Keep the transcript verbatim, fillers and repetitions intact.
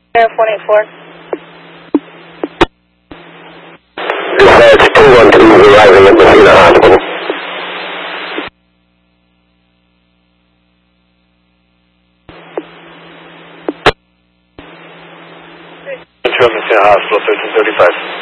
Air one eight four. Dispatch two one two is arriving at Messina Hospital. Messina Hospital, thirteen thirty-five.